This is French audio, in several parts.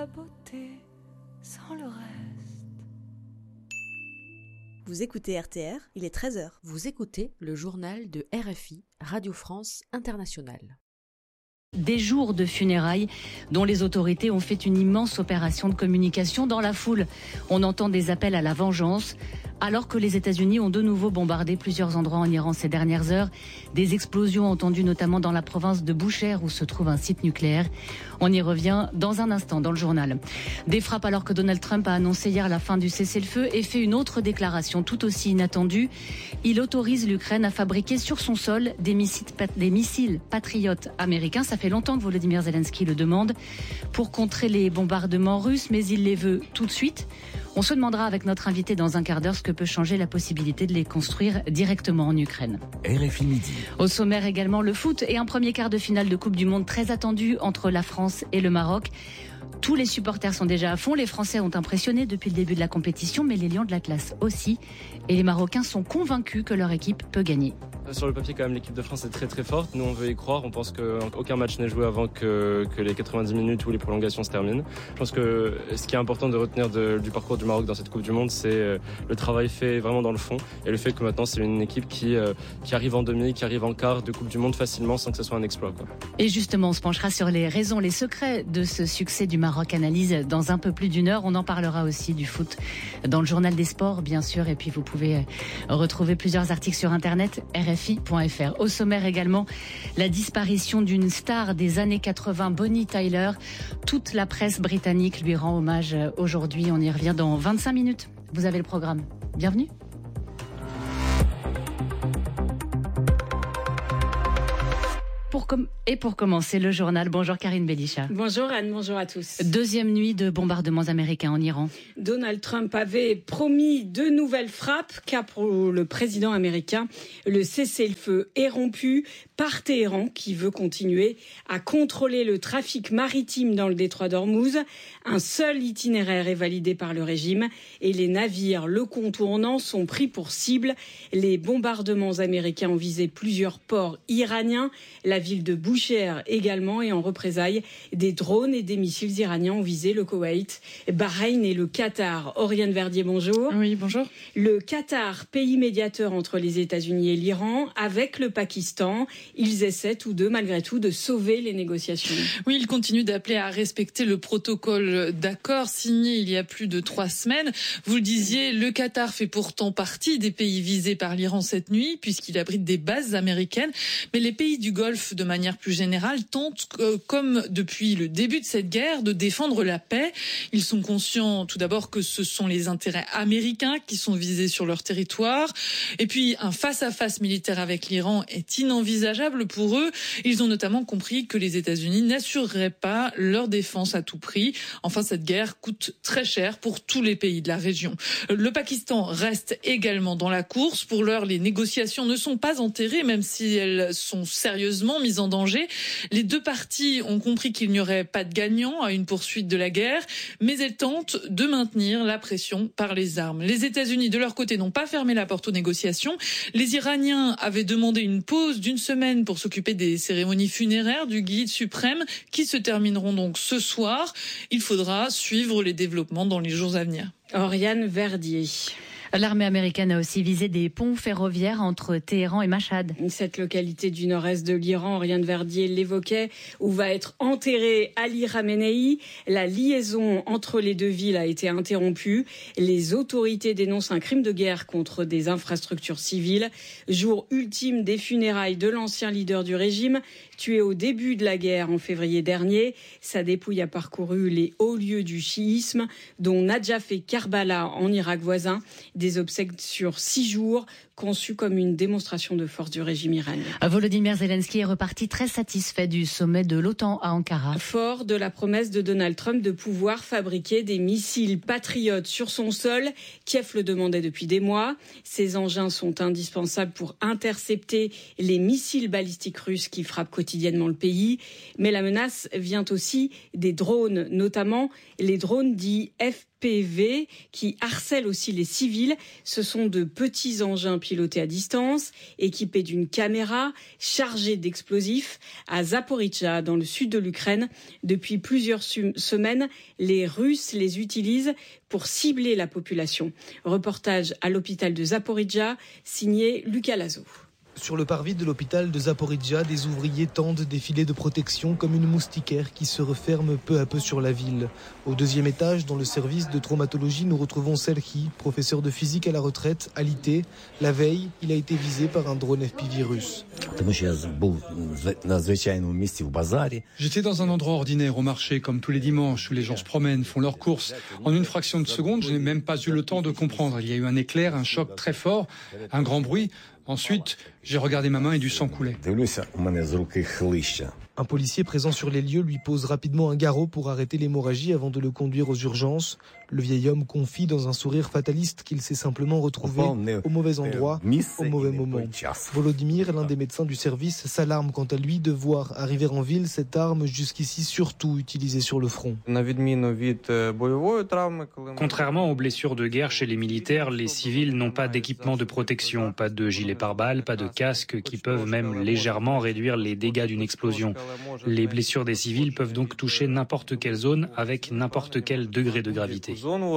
La beauté sans le reste. Vous écoutez RTR, il est 13h. Vous écoutez le journal de RFI, Radio France Internationale. Des jours de funérailles dont les autorités ont fait une immense opération de communication. Dans la foule, on entend des appels à la vengeance. Alors que les États-Unis ont de nouveau bombardé plusieurs endroits en Iran ces dernières heures, des explosions entendues notamment dans la province de Boucher où se trouve un site nucléaire. On y revient dans un instant dans le journal. Des frappes alors que Donald Trump a annoncé hier la fin du cessez-le-feu et fait une autre déclaration tout aussi inattendue. Il autorise l'Ukraine à fabriquer sur son sol des missiles patriotes américains. Ça fait longtemps que Volodymyr Zelensky le demande pour contrer les bombardements russes, mais il les veut tout de suite. On se demandera avec notre invité dans un quart d'heure ce que peut changer la possibilité de les construire directement en Ukraine. RFI Midi. Au sommaire également le foot et un premier quart de finale de Coupe du Monde très attendu entre la France et le Maroc. Tous les supporters sont déjà à fond. Les Français ont impressionné depuis le début de la compétition, mais les Lions de l'Atlas aussi. Et les Marocains sont convaincus que leur équipe peut gagner. Sur le papier, quand même, l'équipe de France est très très forte. Nous, on veut y croire. On pense qu'aucun match n'est joué avant que les 90 minutes ou les prolongations se terminent. Je pense que ce qui est important de retenir du parcours du Maroc dans cette Coupe du Monde, c'est le travail fait vraiment dans le fond et le fait que maintenant, c'est une équipe qui arrive en demi, qui arrive en quart de Coupe du Monde facilement sans que ce soit un exploit, quoi. Et justement, on se penchera sur les raisons, les secrets de ce succès du Maroc. Analyse dans un peu plus d'une heure. On en parlera aussi du foot dans le journal des sports, bien sûr. Et puis, vous pouvez retrouver plusieurs articles sur Internet, rfi.fr. Au sommaire également, la disparition d'une star des années 80, Bonnie Tyler. Toute la presse britannique lui rend hommage aujourd'hui. On y revient dans 25 minutes. Vous avez le programme. Bienvenue. Pour commencer le journal, bonjour Karine Belisha. Bonjour Anne, bonjour à tous. Deuxième nuit de bombardements américains en Iran. Donald Trump avait promis de nouvelles frappes, car pour le président américain, le cessez-le-feu est rompu par Téhéran, qui veut continuer à contrôler le trafic maritime dans le détroit d'Ormuz. Un seul itinéraire est validé par le régime et les navires le contournant sont pris pour cible. Les bombardements américains ont visé plusieurs ports iraniens, la ville de Boucher également, et en représailles, des drones et des missiles iraniens ont visé le Koweït, Bahreïn et le Qatar. Oriane Verdier, bonjour. Oui, bonjour. Le Qatar, pays médiateur entre les États-Unis et l'Iran, avec le Pakistan, ils essaient tous deux, malgré tout, de sauver les négociations. Oui, ils continuent d'appeler à respecter le protocole d'accord signé il y a plus de 3 semaines. Vous le disiez, le Qatar fait pourtant partie des pays visés par l'Iran cette nuit, puisqu'il abrite des bases américaines. Mais les pays du Golfe, de manière plus générale, tentent, comme depuis le début de cette guerre, de défendre la paix. Ils sont conscients tout d'abord que ce sont les intérêts américains qui sont visés sur leur territoire. Et puis, un face-à-face militaire avec l'Iran est inenvisageable pour eux. Ils ont notamment compris que les États-Unis n'assureraient pas leur défense à tout prix. Enfin, cette guerre coûte très cher pour tous les pays de la région. Le Pakistan reste également dans la course. Pour l'heure, les négociations ne sont pas enterrées, même si elles sont sérieusement mises en danger. Les deux parties ont compris qu'il n'y aurait pas de gagnant à une poursuite de la guerre, mais elles tentent de maintenir la pression par les armes. Les États-Unis, de leur côté, n'ont pas fermé la porte aux négociations. Les Iraniens avaient demandé une pause d'1 semaine pour s'occuper des cérémonies funéraires du guide suprême qui se termineront donc ce soir. Il faudra suivre les développements dans les jours à venir. Oriane Verdier. L'armée américaine a aussi visé des ponts ferroviaires entre Téhéran et Machhad. Cette localité du nord-est de l'Iran, Oriane Verdier l'évoquait, où va être enterré Ali Khamenei. La liaison entre les deux villes a été interrompue. Les autorités dénoncent un crime de guerre contre des infrastructures civiles. Jour ultime des funérailles de l'ancien leader du régime, tué au début de la guerre en février dernier. Sa dépouille a parcouru les hauts lieux du chiisme, dont Nadjaf et Karbala en Irak voisin. Des obsèques sur 6 jours, conçues comme une démonstration de force du régime iranien. Volodymyr Zelensky est reparti très satisfait du sommet de l'OTAN à Ankara. Fort de la promesse de Donald Trump de pouvoir fabriquer des missiles patriotes sur son sol. Kiev le demandait depuis des mois. Ces engins sont indispensables pour intercepter les missiles balistiques russes qui frappent quotidiennement le pays. Mais la menace vient aussi des drones, notamment les drones dits FPV qui harcèlent aussi les civils. Ce sont de petits engins pilotés piloté à distance, équipé d'une caméra chargée d'explosifs à Zaporijjia, dans le sud de l'Ukraine. Depuis plusieurs semaines, les Russes les utilisent pour cibler la population. Reportage à l'hôpital de Zaporijjia, signé Lucas Lazo. Sur le parvis de l'hôpital de Zaporijjia, des ouvriers tendent des filets de protection comme une moustiquaire qui se referme peu à peu sur la ville. Au deuxième étage, dans le service de traumatologie, nous retrouvons Serhi, professeur de physique à la retraite, alité. La veille, il a été visé par un drone FPV russe. J'étais dans un endroit ordinaire au marché, comme tous les dimanches, où les gens se promènent, font leurs courses. En une fraction de seconde, je n'ai même pas eu le temps de comprendre. Il y a eu un éclair, un choc très fort, un grand bruit. Ensuite, j'ai regardé ma main et du sang coulait. Un policier présent sur les lieux lui pose rapidement un garrot pour arrêter l'hémorragie avant de le conduire aux urgences. Le vieil homme confie dans un sourire fataliste qu'il s'est simplement retrouvé au mauvais endroit, au mauvais moment. Volodymyr, l'un des médecins du service, s'alarme quant à lui de voir arriver en ville cette arme jusqu'ici surtout utilisée sur le front. Contrairement aux blessures de guerre chez les militaires, les civils n'ont pas d'équipement de protection, pas de gilet pare-balles, pas de casque qui peuvent même légèrement réduire les dégâts d'une explosion. Les blessures des civils peuvent donc toucher n'importe quelle zone avec n'importe quel degré de gravité.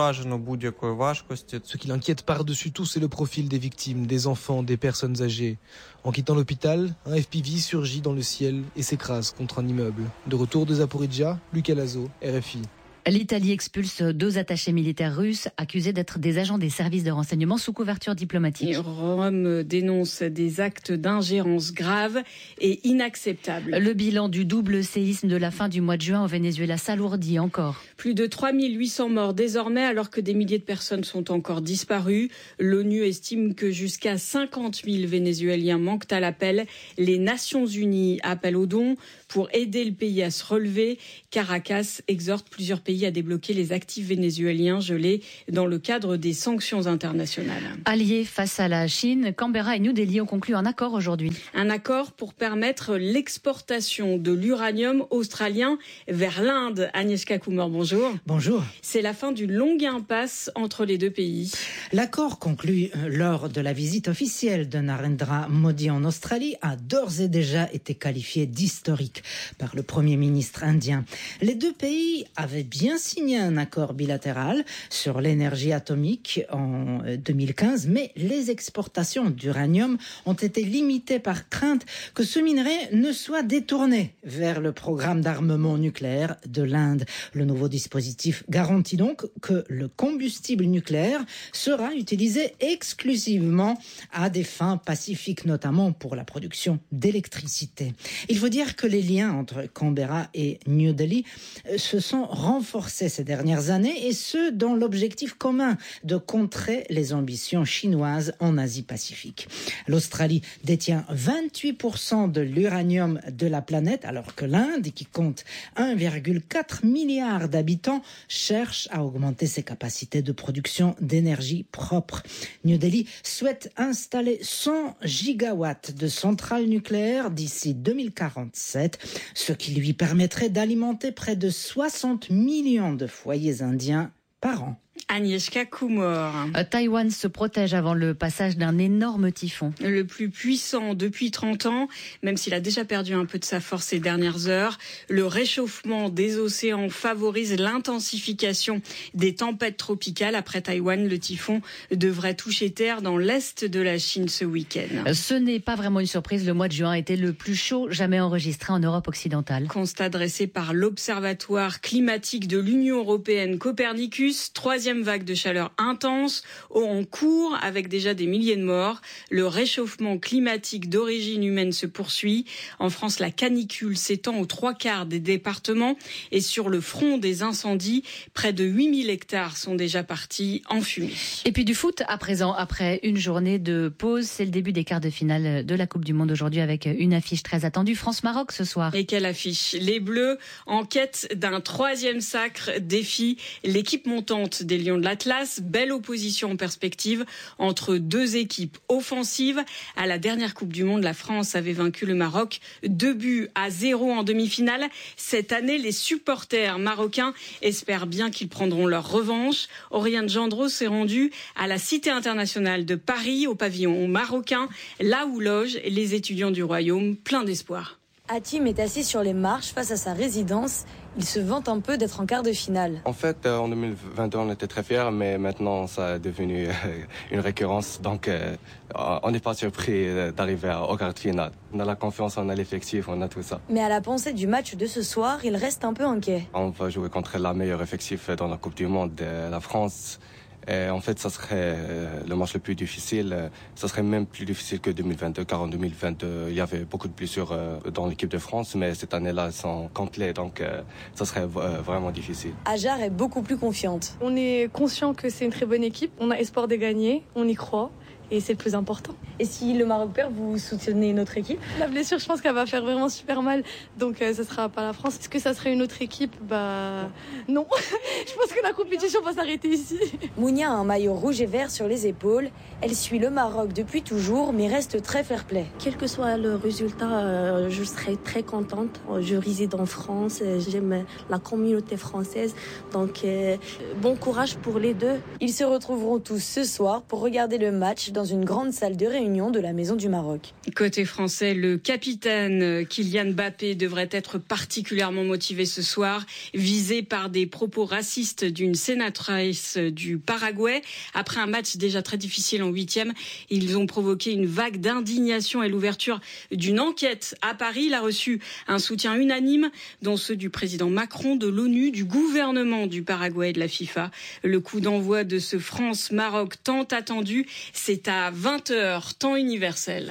Ce qui l'inquiète par-dessus tout, c'est le profil des victimes, des enfants, des personnes âgées. En quittant l'hôpital, un FPV surgit dans le ciel et s'écrase contre un immeuble. De retour de Zaporijjia, Lucas Lazo, RFI. L'Italie expulse 2 attachés militaires russes accusés d'être des agents des services de renseignement sous couverture diplomatique. Et Rome dénonce des actes d'ingérence graves et inacceptables. Le bilan du double séisme de la fin du mois de juin au Venezuela s'alourdit encore. Plus de 3800 morts désormais, alors que des milliers de personnes sont encore disparues. L'ONU estime que jusqu'à 50 000 Vénézuéliens manquent à l'appel. Les Nations Unies appellent aux dons pour aider le pays à se relever. Caracas exhorte plusieurs pays à débloquer les actifs vénézuéliens gelés dans le cadre des sanctions internationales. Alliés face à la Chine, Canberra et New Delhi ont conclu un accord aujourd'hui. Un accord pour permettre l'exportation de l'uranium australien vers l'Inde. Agnieszka Kumor, bonjour. Bonjour. C'est la fin d'une longue impasse entre les deux pays. L'accord conclu lors de la visite officielle de Narendra Modi en Australie a d'ores et déjà été qualifié d'historique par le Premier ministre indien. Les deux pays avaient bien signé un accord bilatéral sur l'énergie atomique en 2015, mais les exportations d'uranium ont été limitées par crainte que ce minerai ne soit détourné vers le programme d'armement nucléaire de l'Inde. Le nouveau dispositif garantit donc que le combustible nucléaire sera utilisé exclusivement à des fins pacifiques, notamment pour la production d'électricité. Il faut dire que les liens entre Canberra et New Delhi se sont renforcés ces dernières années, et ce dans l'objectif commun de contrer les ambitions chinoises en Asie-Pacifique. L'Australie détient 28% de l'uranium de la planète, alors que l'Inde, qui compte 1,4 milliard d'habitants, cherche à augmenter ses capacités de production d'énergie propre. New Delhi souhaite installer 100 gigawatts de centrales nucléaires d'ici 2047, ce qui lui permettrait d'alimenter près de 60 millions de foyers indiens par an. Agnieszka Kumor. Taïwan se protège avant le passage d'un énorme typhon. Le plus puissant depuis 30 ans, même s'il a déjà perdu un peu de sa force ces dernières heures. Le réchauffement des océans favorise l'intensification des tempêtes tropicales. Après Taïwan, le typhon devrait toucher terre dans l'est de la Chine ce week-end. Ce n'est pas vraiment une surprise. Le mois de juin a été le plus chaud jamais enregistré en Europe occidentale. Constat dressé par l'Observatoire climatique de l'Union européenne Copernicus. 3e vague de chaleur intense en cours avec déjà des milliers de morts. Le réchauffement climatique d'origine humaine se poursuit. En France, la canicule s'étend aux 3/4 des départements, et sur le front des incendies, près de 8000 hectares sont déjà partis en fumée. Et puis du foot à présent, après une journée de pause, c'est le début des quarts de finale de la Coupe du Monde aujourd'hui avec une affiche très attendue. France-Maroc ce soir. Et quelle affiche! Les Bleus, en quête d'un 3e sacre, défient l'équipe montante des Lions pavillon de l'Atlas. Belle opposition en perspective entre deux équipes offensives. À la dernière Coupe du Monde, la France avait vaincu le Maroc 2-0 en demi-finale. Cette année, les supporters marocains espèrent bien qu'ils prendront leur revanche. Oriane Gendreau s'est rendue à la Cité internationale de Paris, au pavillon marocain, là où logent les étudiants du Royaume, plein d'espoir. Hatim est assis sur les marches face à sa résidence. Il se vante un peu d'être en quart de finale. En fait, en 2022, on était très fiers, mais maintenant, ça est devenu une récurrence. Donc, on n'est pas surpris d'arriver au quart de finale. On a la confiance, on a l'effectif, on a tout ça. Mais à la pensée du match de ce soir, il reste un peu inquiet. On va jouer contre la meilleure effectif dans la Coupe du Monde, la France. Et en fait, ça serait le match le plus difficile. Ça serait même plus difficile que 2022, car en 2022, il y avait beaucoup de blessures dans l'équipe de France, mais cette année-là, elles sont complètes, donc ça serait vraiment difficile. Hajar est beaucoup plus confiante. On est conscient que c'est une très bonne équipe. On a espoir de gagner, on y croit. Et c'est le plus important. Et si le Maroc perd, vous soutenez notre équipe? La blessure, je pense qu'elle va faire vraiment super mal. Donc, ça sera pas la France. Est-ce que ça serait une autre équipe? Non. Je pense que la compétition va s'arrêter ici. Mounia a un maillot rouge et vert sur les épaules. Elle suit le Maroc depuis toujours, mais reste très fair-play. Quel que soit le résultat, je serai très contente. Je réside en France, j'aime la communauté française. Donc, bon courage pour les deux. Ils se retrouveront tous ce soir pour regarder le match dans une grande salle de réunion de la Maison du Maroc. Côté français, le capitaine Kylian Mbappé devrait être particulièrement motivé ce soir, visé par des propos racistes d'une sénatrice du Paraguay. Après un match déjà très difficile en 8e, ils ont provoqué une vague d'indignation et l'ouverture d'une enquête à Paris. Il a reçu un soutien unanime, dont ceux du président Macron, de l'ONU, du gouvernement du Paraguay et de la FIFA. Le coup d'envoi de ce France-Maroc tant attendu, c'est à 20h, temps universel.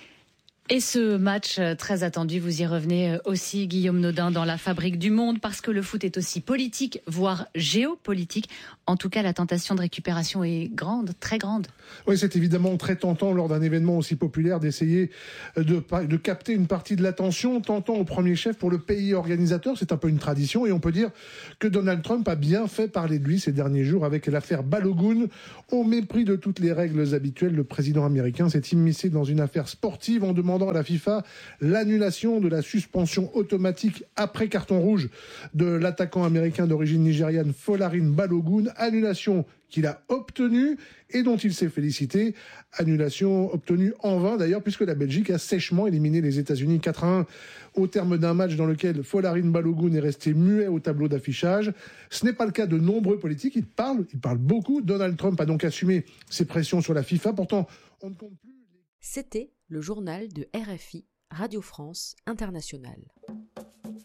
Et ce match très attendu, vous y revenez aussi, Guillaume Nodin, dans la Fabrique du Monde, parce que le foot est aussi politique, voire géopolitique. En tout cas, la tentation de récupération est grande, très grande. Oui, c'est évidemment très tentant lors d'un événement aussi populaire d'essayer de capter une partie de l'attention, tentant au premier chef pour le pays organisateur. C'est un peu une tradition et on peut dire que Donald Trump a bien fait parler de lui ces derniers jours avec l'affaire Balogun. Au mépris de toutes les règles habituelles, le président américain s'est immiscé dans une affaire sportive en demandant à la FIFA l'annulation de la suspension automatique après carton rouge de l'attaquant américain d'origine nigériane Folarin Balogun, annulation qu'il a obtenue et dont il s'est félicité. Annulation obtenue en vain d'ailleurs, puisque la Belgique a sèchement éliminé les États-Unis 4-1 au terme d'un match dans lequel Folarin Balogun est resté muet au tableau d'affichage. Ce n'est pas le cas de nombreux politiques, ils parlent beaucoup. Donald Trump a donc assumé ses pressions sur la FIFA, pourtant on ne compte plus. C'était le journal de RFI, Radio France Internationale.